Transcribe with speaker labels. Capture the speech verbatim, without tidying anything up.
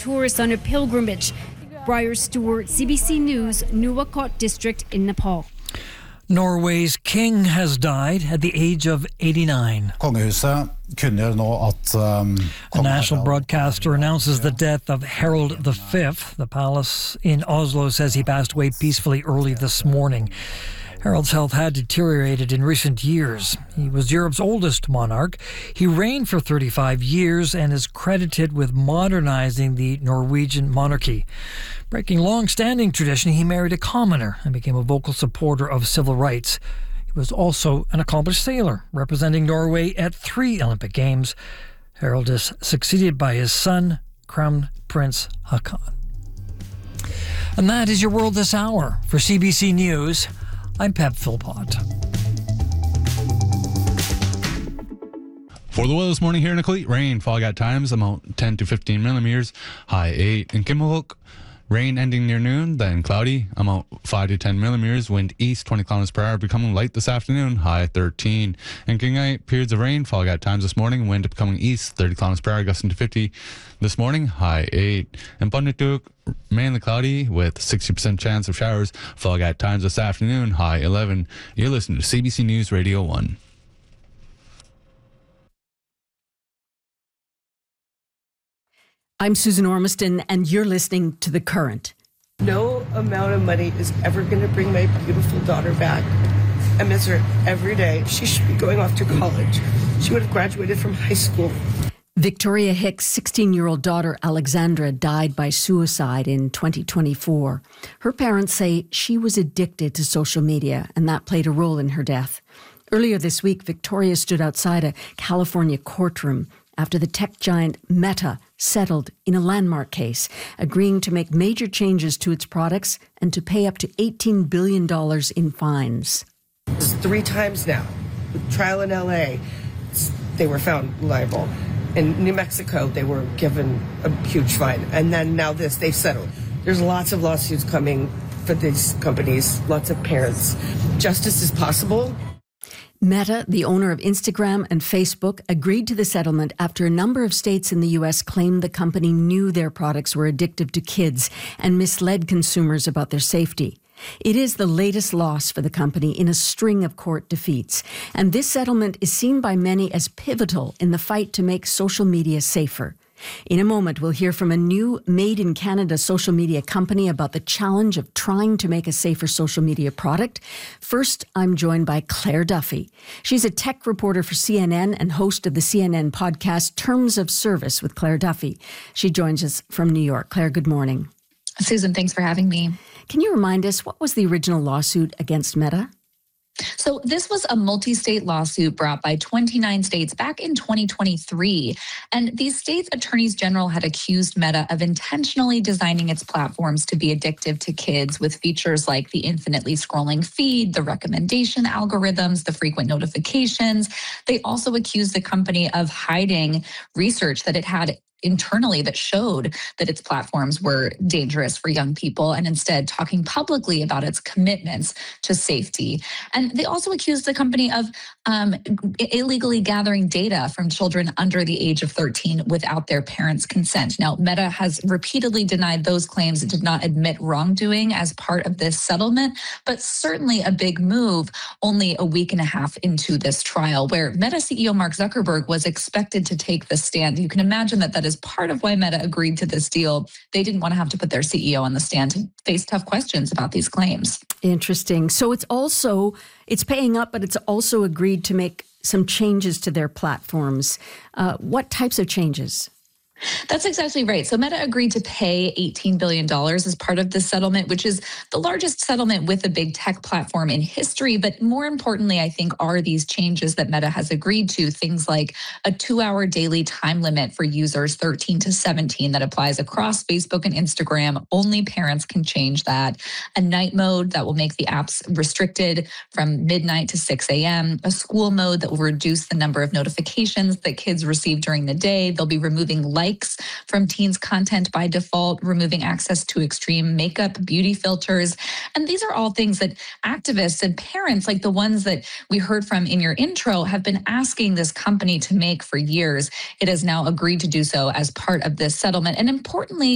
Speaker 1: tourists on a pilgrimage. Briar Stewart, C B C News, Nuwakot District in Nepal.
Speaker 2: Norway's king has died at the age of eighty-nine.
Speaker 3: Kongehuset kunngjør nå at um,
Speaker 2: The national broadcaster announces the death of Harald the Fifth. The palace in Oslo says he passed away peacefully early this morning. Harald's health had deteriorated in recent years. He was Europe's oldest monarch. He reigned for thirty-five years and is credited with modernizing the Norwegian monarchy. Breaking long-standing tradition, he married a commoner and became a vocal supporter of civil rights. He was also an accomplished sailor, representing Norway at three Olympic Games. Harald is succeeded by his son, Crown Prince Haakon. And that is your world this hour. For C B C News, I'm Pep Philpott.
Speaker 4: For the weather this morning here in Iqaluit, rain, fog at times, amount ten to fifteen millimeters, high eight. In Kimmelhook, rain ending near noon, then cloudy, amount five to ten millimeters, wind east twenty kilometers per hour, becoming light this afternoon, high thirteen. In Kingite, periods of rain, fog at times this morning, wind becoming east thirty kilometers per hour, gusting to fifty this morning, high eight. In Pundutuk, mainly cloudy with sixty percent chance of showers, fog at times this afternoon, high eleven. You're listening to C B C News Radio one.
Speaker 5: I'm Susan Ormiston, and you're listening to The Current.
Speaker 6: No amount of money is ever going to bring my beautiful daughter back. I miss her every day. She should be going off to college. She would have graduated from high school.
Speaker 5: Victoria Hicks' sixteen-year-old daughter Alexandra died by suicide in twenty twenty-four. Her parents say she was addicted to social media, and that played a role in her death. Earlier this week, Victoria stood outside a California courtroom after the tech giant Meta settled in a landmark case, agreeing to make major changes to its products and to pay up to eighteen billion dollars in fines.
Speaker 6: This is three times now. The trial in L A, they were found liable. In New Mexico, they were given a huge fine. And then now this, they've settled. There's lots of lawsuits coming for these companies, lots of parents. Justice is possible.
Speaker 5: Meta, the owner of Instagram and Facebook, agreed to the settlement after a number of states in the U S claimed the company knew their products were addictive to kids and misled consumers about their safety. It is the latest loss for the company in a string of court defeats, and this settlement is seen by many as pivotal in the fight to make social media safer. In a moment, we'll hear from a new Made in Canada social media company about the challenge of trying to make a safer social media product. First, I'm joined by Claire Duffy. She's a tech reporter for C N N and host of the C N N podcast Terms of Service with Claire Duffy. She joins us from New York. Claire, good morning.
Speaker 7: Susan, thanks for having me.
Speaker 5: Can you remind us, what was the original lawsuit against Meta?
Speaker 7: So this was a multi-state lawsuit brought by twenty-nine states back in twenty twenty-three. And these states' attorneys general had accused Meta of intentionally designing its platforms to be addictive to kids with features like the infinitely scrolling feed, the recommendation algorithms, the frequent notifications. They also accused the company of hiding research that it had internally that showed that its platforms were dangerous for young people, and instead talking publicly about its commitments to safety. And they also accused the company of um, illegally gathering data from children under the age of thirteen without their parents' consent. Now, Meta has repeatedly denied those claims. It did not admit wrongdoing as part of this settlement, but certainly a big move only a week and a half into this trial, where Meta C E O Mark Zuckerberg was expected to take the stand. You can imagine that that is part of why Meta agreed to this deal. They didn't want to have to put their C E O on the stand to face tough questions about these claims.
Speaker 5: Interesting. So it's also, it's paying up, but it's also agreed to make some changes to their platforms. Uh, what types of changes?
Speaker 7: That's exactly right. So Meta agreed to pay eighteen billion dollars as part of this settlement, which is the largest settlement with a big tech platform in history. But more importantly, I think, are these changes that Meta has agreed to, things like a two-hour daily time limit for users thirteen to seventeen that applies across Facebook and Instagram. Only parents can change that. A night mode that will make the apps restricted from midnight to six a.m. A school mode that will reduce the number of notifications that kids receive during the day. They'll be removing likes from teens' content by default, removing access to extreme makeup, beauty filters. And these are all things that activists and parents, like the ones that we heard from in your intro, have been asking this company to make for years. It has now agreed to do so as part of this settlement. And importantly,